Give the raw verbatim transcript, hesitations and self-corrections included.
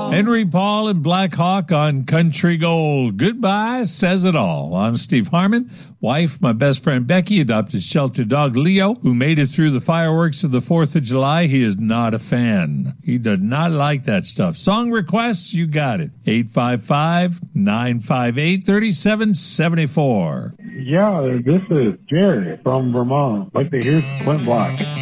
Henry Paul and Black Hawk on Country Gold. Goodbye says it all. I'm Steve Harmon. Wife, my best friend Becky, adopted shelter dog Leo, who made it through the fireworks of the fourth of July. He is not a fan. He does not like that stuff. Song requests, you got it. eight five five, nine five eight, three seven seven four. Yeah, this is Jerry from Vermont. I'd like to hear Clint Black.